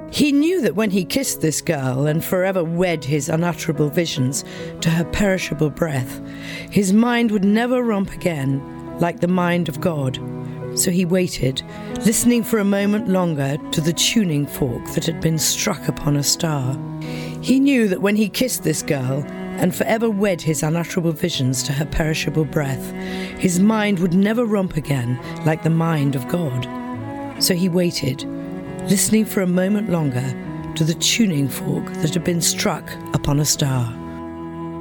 He knew that when he kissed this girl and forever wed his unutterable visions to her perishable breath, his mind would never romp again like the mind of God. So he waited, listening for a moment longer to the tuning fork that had been struck upon a star. He knew that when he kissed this girl and forever wed his unutterable visions to her perishable breath, his mind would never romp again like the mind of God. So he waited, listening for a moment longer to the tuning fork that had been struck upon a star.